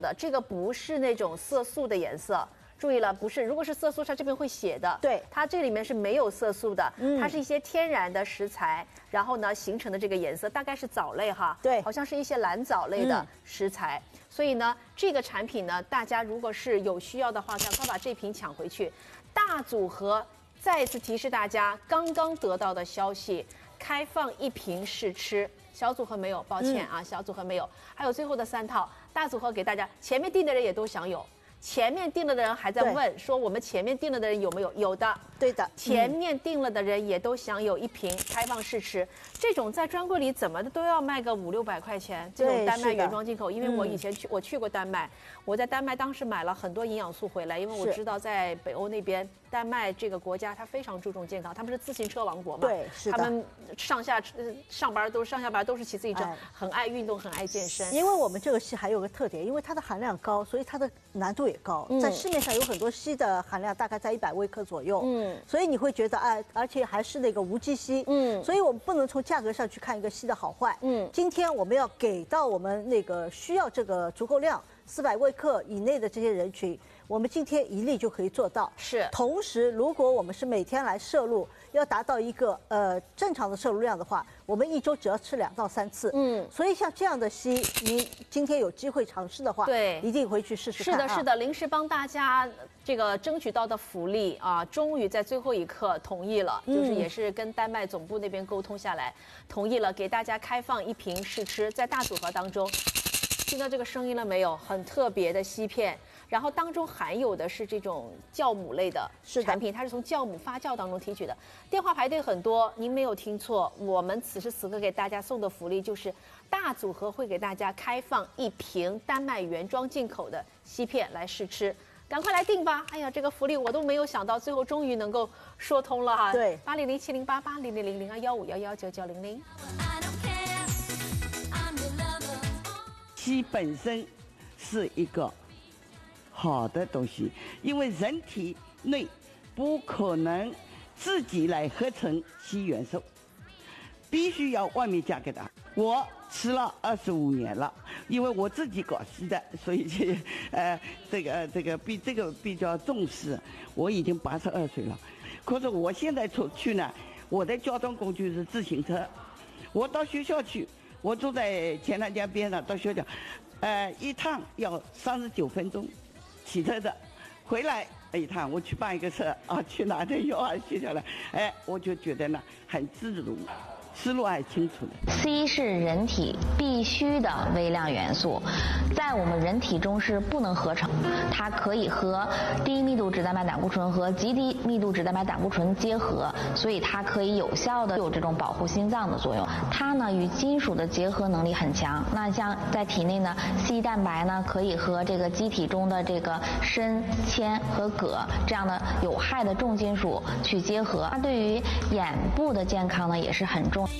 的，这个不是那种色素的颜色。注意了，不是，如果是色素，它这边会写的。 对， 它这里面是没有色素的，它是一些天然的食材，然后呢形成的这个颜色，大概是藻类哈， 对， 好像是一些蓝藻类的食材。所以呢，这个产品呢，大家如果是有需要的话，赶快把这瓶抢回去。大组合再次提示大家，刚刚得到的消息，开放1瓶试吃。小组合没有，抱歉啊，小组合没有。还有最后的3套大组合给大家，前面订的人也都享有。前面订了的人还在问说我们前面订了的人有没有？有的， 对的。 前面订了的人也都享有1瓶开放试吃。这种在专柜里怎么的都要卖个500、600块钱。这种丹麦原装进口，因为我以前去过丹麦，我在丹麦当时买了很多营养素回来，因为我知道在北欧那边，丹麦这个国家它非常注重健康，他们是自行车王国嘛， 对，是的。 他们上下班都是骑自行车，很爱运动，很爱健身。 因为我们这个硒还有个特点，因为它的含量高，所以它的难度也高。在市面上有很多硒的含量大概在100微克左右，所以你会觉得而且还是那个无机硒，所以我们不能从价格上去看一个硒的好坏，今天我们要给到我们那个需要这个足够量400微克以内的这些人群，我们今天一粒就可以做到。 是， 同时如果我们是每天来摄入，要达到一个正常的摄入量的话，我们1周只要吃2到3次。所以像这样的硒，您今天有机会尝试的话，对，一定回去试试看。 是的，是的，临时帮大家这个争取到的福利啊，终于在最后一刻同意了，就是也是跟丹麦总部那边沟通下来，同意了给大家开放1瓶试吃，在大组合当中。听到这个声音了没有？很特别的硒片，然后当中含有的是这种酵母类的产品，它是从酵母发酵当中提取的。电话排队很多，您没有听错，我们此时此刻给大家送的福利就是大组合会给大家开放1瓶丹麦原装进口的硒片来试吃。赶快来订吧！哎呀，这个福利我都没有想到，最后终于能够说通了哈。 对 ，8007088000215119900。 硒本身是一个好的东西，因为人体内不可能自己来合成硒元素，必须要外面加给它。我吃了25年了，因为我自己搞硒的，所以这个比较重视。我已经82岁了，可是我现在出去呢，我的交通工具是自行车，我到学校去。我住在前南江边上，到学校，一趟要39分钟，骑车的，回来一趟我去办一个车啊，去哪的幼儿学校了，我就觉得呢很自如，思路还清楚的。 硒是人体必须的微量元素，在我们人体中是不能合成，它可以和低密度脂蛋白胆固醇和极低密度脂蛋白胆固醇结合，所以它可以有效的有这种保护心脏的作用。它呢与金属的结合能力很强，那像在体内呢，硒蛋白呢可以和这个机体中的这个砷、铅和铬这样的有害的重金属去结合，它对于眼部的健康呢也是很重要。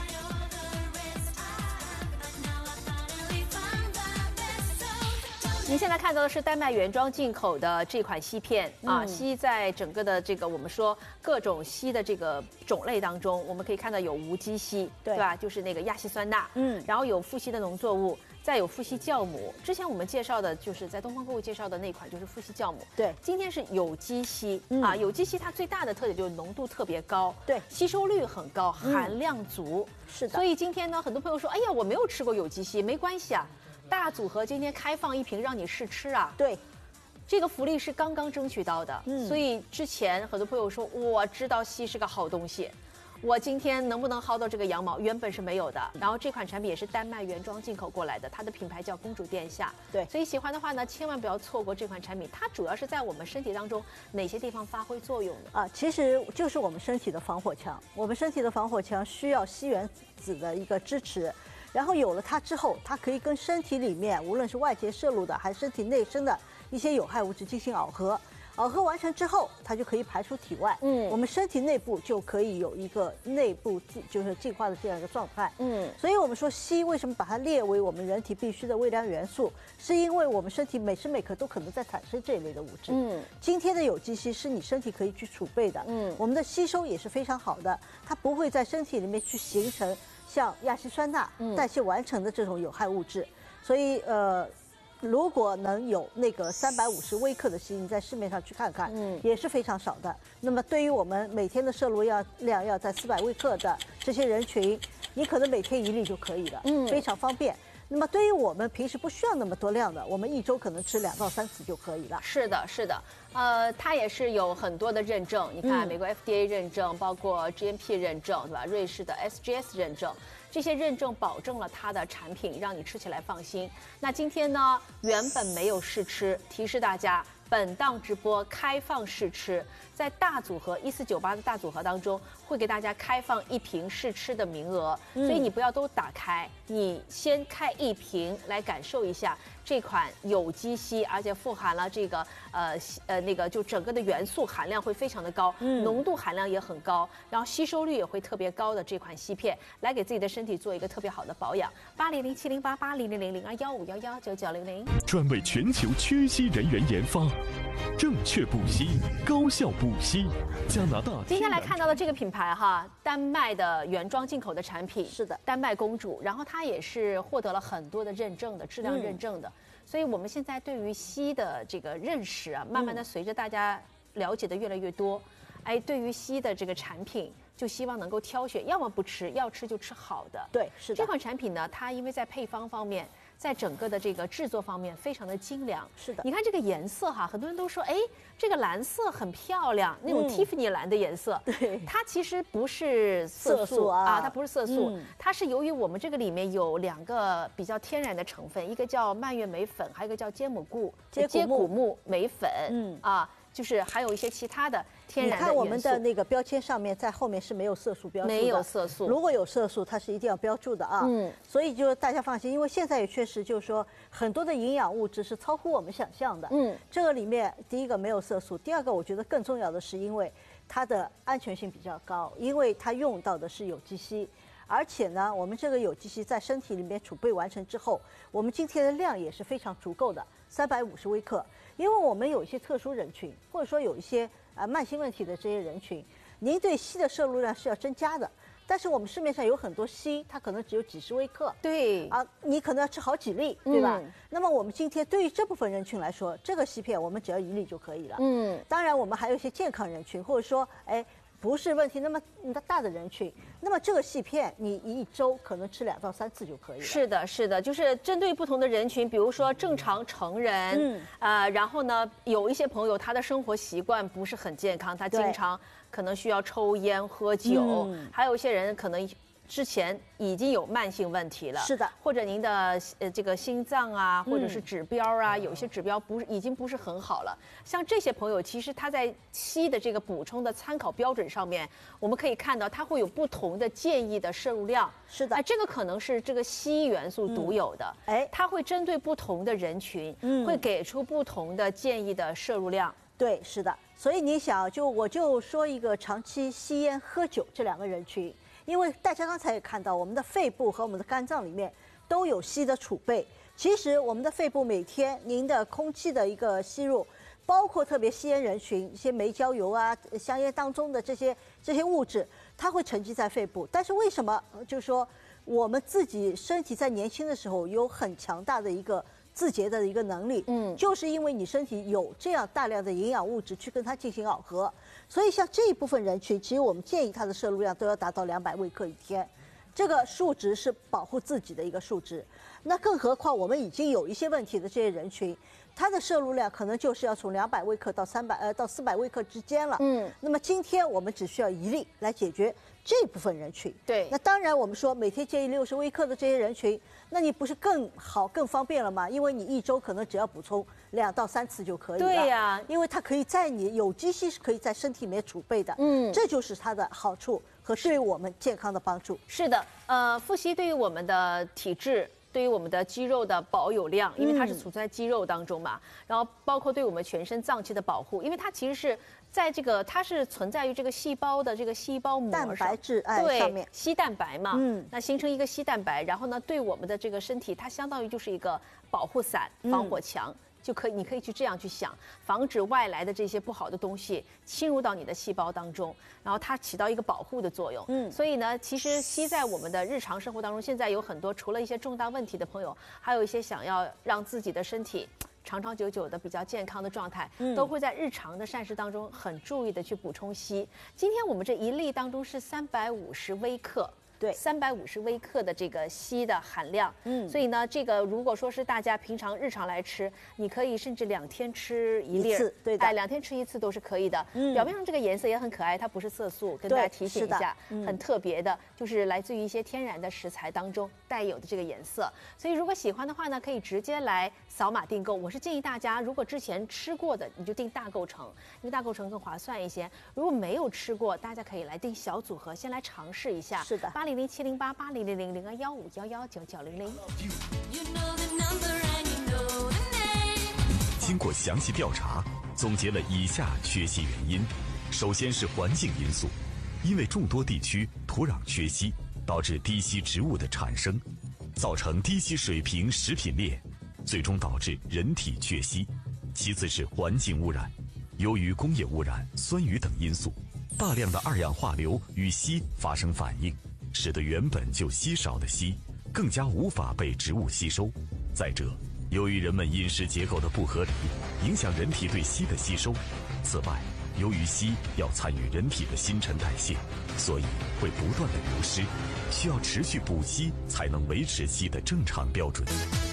您现在看到的是丹麦原装进口的这款硒片啊，硒在整个的这个我们说各种硒的这个种类当中，我们可以看到有无机硒，对吧？就是那个亚细酸钠，然后有富硒的农作物，再有富硒酵母。之前我们介绍的就是在东方购物介绍的那款就是富硒酵母，对。今天是有机硒啊，有机硒它最大的特点就是浓度特别高，对，吸收率很高，含量足，是的。所以今天呢，很多朋友说，哎呀，我没有吃过有机硒，没关系啊。大组合今天开放1瓶让你试吃啊！对，这个福利是刚刚争取到的，所以之前很多朋友说我知道硒是个好东西，我今天能不能薅到这个羊毛？原本是没有的。然后这款产品也是丹麦原装进口过来的，它的品牌叫公主殿下。对，所以喜欢的话呢，千万不要错过这款产品。它主要是在我们身体当中哪些地方发挥作用的啊？其实就是我们身体的防火墙。我们身体的防火墙需要硒原子的一个支持。然后有了它之后，它可以跟身体里面无论是外界摄入的还是身体内生的一些有害物质进行耦合，耦合完成之后，它就可以排出体外。我们身体内部就可以有一个内部就是净化的这样一个状态。所以我们说硒为什么把它列为我们人体必须的微量元素，是因为我们身体每时每刻都可能在产生这一类的物质。今天的有机硒是你身体可以去储备的。我们的吸收也是非常好的，它不会在身体里面去形成像亚细酸钠代谢完成的这种有害物质，所以如果能有那个350微克的硒，你在市面上去看看，也是非常少的。那么对于我们每天的摄入量要在400微克的这些人群，你可能每天1粒就可以了，非常方便。那么对于我们平时不需要那么多量的，我们1周可能吃2到3次就可以了。 是的，是的，它也是有很多的认证，你看美国 FDA 认证，包括 GMP 认证，对吧？瑞士的 SGS 认证。这些认证保证了它的产品让你吃起来放心。那今天呢，原本没有试吃，提示大家，本档直播开放试吃，在大组合1498的大组合当中，会给大家开放1瓶试吃的名额，所以你不要都打开，你先开1瓶来感受一下这款有机硒，而且富含了这个那个就整个的元素含量会非常的高，浓度含量也很高，然后吸收率也会特别高的这款硒片，来给自己的身体做一个特别好的保养。80070880000215119900， 专为全球缺硒人员研发，正确补硒，高效补硒。加拿大。 今天来看到的这个品牌哈，丹麦的原装进口的产品， 是的， 丹麦公主，然后它也是获得了很多的认证的质量认证的。所以我们现在对于硒的这个认识啊，慢慢的随着大家了解的越来越多，对于硒的这个产品，就希望能够挑选，要么不吃，要吃就吃好的。 对，是的。 这款产品呢，它因为在配方方面，在整个的这个制作方面非常的精良。 是的。 你看这个颜色哈，很多人都说，这个蓝色很漂亮，那种蒂芙尼蓝的颜色。 对。 它其实不是色素啊，它不是色素，它是由于我们这个里面有2个比较天然的成分，一个叫蔓越莓粉，还有一个叫接骨木莓粉。就是还有一些其他的天然的元素。 你看我们的那个标签上面，在后面是没有色素标注的。 没有色素。 如果有色素，它是一定要标注的啊。所以就大家放心，因为现在也确实就是说很多的营养物质是超乎我们想象的。这个里面第一个没有色素，第二个我觉得更重要的是，因为它的安全性比较高，因为它用到的是有机硒。而且呢，我们这个有机硒在身体里面储备完成之后，我们今天的量也是非常足够的，350微克。因为我们有一些特殊人群，或者说有一些慢性问题的这些人群，您对硒的摄入量是要增加的。但是我们市面上有很多硒，它可能只有几十微克， 对啊，你可能要吃好几粒，对吧？那么我们今天对于这部分人群来说，这个硒片我们只要1粒就可以了。当然我们还有一些健康人群，或者说不是问题那么大的人群，那么这个硒片你1周可能吃2到3次就可以了。 是的，是的，就是针对不同的人群，比如说正常成人，然后呢，有一些朋友他的生活习惯不是很健康，他经常可能需要抽烟喝酒，还有一些人可能之前已经有慢性问题了， 是的， 或者您的这个心脏啊，或者是指标啊，有一些指标已经不是很好了。像这些朋友，其实他在硒的这个补充的参考标准上面，我们可以看到它会有不同的建议的摄入量。 是的， 这个可能是这个硒元素独有的，它会针对不同的人群，会给出不同的建议的摄入量。 对，是的。所以你想，我就说一个长期吸烟、喝酒这2个人群。因为大家刚才也看到，我们的肺部和我们的肝脏里面都有硒的储备。其实我们的肺部每天您的空气的一个吸入，包括特别吸烟人群，一些煤焦油啊、香烟当中的这些物质，它会沉积在肺部。但是为什么就是说我们自己身体在年轻的时候有很强大的一个自洁的一个能力，就是因为你身体有这样大量的营养物质去跟它进行耦合。所以像这一部分人群，其实我们建议它的摄入量都要达到200微克1天，这个数值是保护自己的一个数值。那更何况我们已经有一些问题的这些人群，它的摄入量可能就是要从200微克到400微克之间了。那么今天我们只需要1粒来解决这部分人群。 对。那当然我们说每天建议60微克的这些人群，那你不是更好更方便了吗？因为你1周可能只要补充2到3次就可以了。 对呀， 因为它可以在你有机硒是可以在身体里面储备的。这就是它的好处和对于我们健康的帮助。 是的，富硒对于我们的体质，对于我们的肌肉的保有量，因为它是储存在肌肉当中嘛，然后包括对我们全身脏器的保护，因为它其实是在这个它是存在于这个细胞的这个细胞膜上， 蛋白质上面， 硒蛋白嘛，那形成一个硒蛋白，然后呢，对我们的这个身体，它相当于就是一个保护伞、防火墙。 你可以去这样去想，防止外来的这些不好的东西侵入到你的细胞当中，然后它起到一个保护的作用。所以呢，其实硒在我们的日常生活当中，现在有很多除了一些重大问题的朋友，还有一些想要让自己的身体长长久久的比较健康的状态，都会在日常的膳食当中很注意的去补充硒。今天我们这一粒当中是350微克。对，350微克的这个硒的含量，所以呢，这个如果说是大家平常日常来吃，你可以甚至2天吃一粒， 对的 ，2天吃1次都是可以的。表面上这个颜色也很可爱，它不是色素，跟大家提醒一下，很特别的，就是来自于一些天然的食材当中带有的这个颜色。所以如果喜欢的话呢，可以直接来扫码订购。我是建议大家，如果之前吃过的，你就订大购成，因为大购成更划算一些。如果没有吃过，大家可以来订小组合，先来尝试一下。 是的。 800-708-8000-0215-11990。 经过详细调查，总结了以下缺硒原因。首先是环境因素，因为众多地区土壤缺硒，导致低硒植物的产生，造成低硒水平食品链，最终导致人体缺硒。其次是环境污染，由于工业污染、酸雨等因素，大量的二氧化硫与硒发生反应，使得原本就稀少的硒更加无法被植物吸收。再者，由于人们饮食结构的不合理，影响人体对硒的吸收。此外，由于硒要参与人体的新陈代谢，所以会不断的流失，需要持续补硒才能维持硒的正常标准。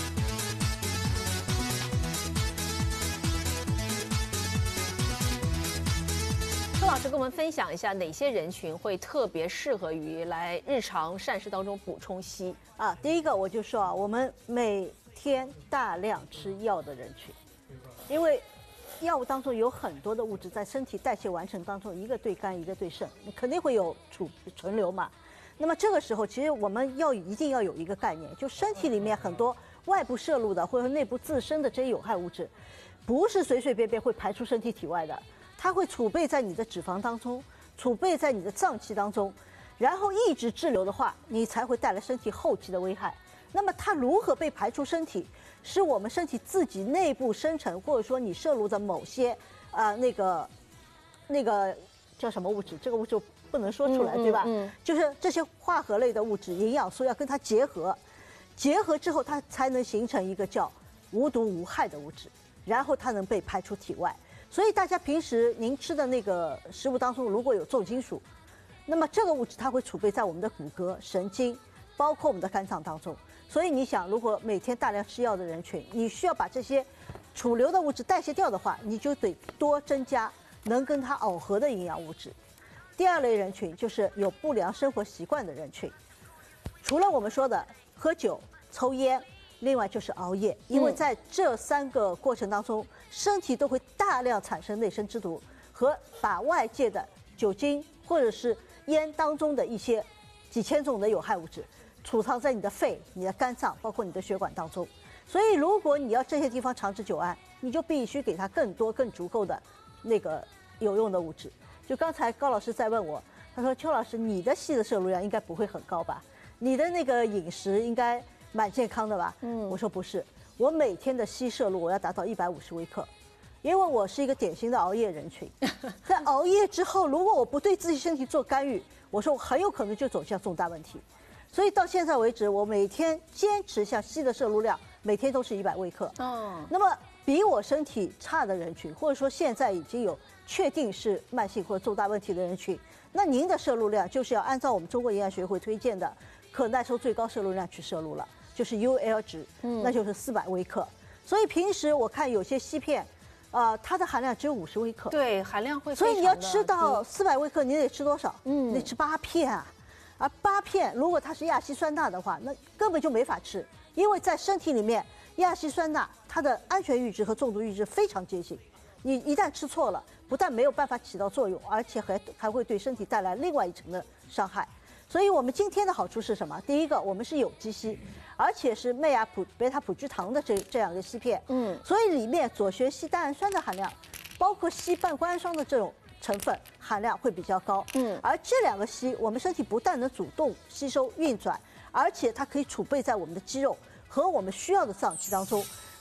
周老师跟我们分享一下，哪些人群会特别适合于来日常膳食当中补充硒啊？第一个我就说啊，我们每天大量吃药的人群，因为药物当中有很多的物质在身体代谢完成当中，一个对肝，一个对肾，你肯定会有存留嘛。那么这个时候，其实我们一定要有一个概念，就身体里面很多外部摄入的或者内部自身的这些有害物质，不是随随便便会排出身体体外的。它会储备在你的脂肪当中，储备在你的脏器当中，然后一直滞留的话，你才会带来身体后期的危害。那么它如何被排出身体，是我们身体自己内部生成，或者说你摄入的某些那个叫什么物质，这个物质不能说出来，对吧？就是这些化合类的物质、营养素要跟它结合，结合之后它才能形成一个叫无毒无害的物质，然后它能被排出体外。所以大家平时您吃的那个食物当中如果有重金属，那么这个物质它会储备在我们的骨骼、神经，包括我们的肝脏当中。所以你想，如果每天大量吃药的人群，你需要把这些储留的物质代谢掉的话，你就得多增加能跟它耦合的营养物质。第二类人群就是有不良生活习惯的人群，除了我们说的喝酒、抽烟，另外就是熬夜，因为在这3个过程当中，身体都会大量产生内生之毒，和把外界的酒精或者是烟当中的一些几千种的有害物质储藏在你的肺、你的肝脏，包括你的血管当中。所以如果你要这些地方长治久安，你就必须给它更多、更足够的那个有用的物质。就刚才高老师在问我，他说：“邱老师，你的硒的摄入量应该不会很高吧？你的那个饮食应该蛮健康的吧？”我说不是，我每天的硒摄入我要达到150微克，因为我是一个典型的熬夜人群。在熬夜之后，如果我不对自己身体做干预，我说我很有可能就走向重大问题。所以到现在为止，我每天坚持像硒的摄入量，每天都是100微克。那么比我身体差的人群，或者说现在已经有确定是慢性或者重大问题的人群，那您的摄入量就是要按照我们中国营养学会推荐的可耐受最高摄入量去摄入了，就是 UL 值，那就是400微克。所以平时我看有些硒片，它的含量只有50微克， 对，含量会非常的低。 所以你要吃到400微克，你得吃多少？你得吃8片啊。而8片如果它是亚稀酸钠的话，那根本就没法吃，因为在身体里面，亚稀酸钠它的安全阈值和中毒阈值非常接近。你一旦吃错了，不但没有办法起到作用，而且还会对身体带来另外一层的伤害。所以我们今天的好处是什么？第一个，我们是有机硒，而且是麦芽贝塔葡聚糖的这样一个硒片，所以里面左旋硒单氨酸的含量，包括硒半胱氨酸的这种成分含量会比较高，而这2个硒，我们身体不但能主动吸收运转，而且它可以储备在我们的肌肉和我们需要的脏器当中，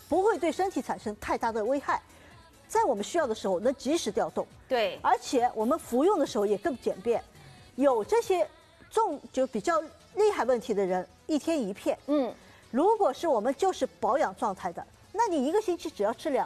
不会对身体产生太大的危害，在我们需要的时候能及时调动。 对， 而且我们服用的时候也更简便。有这些就比较厉害问题的人，1天1片。如果是我们就是保养状态的，那你1个星期只要吃2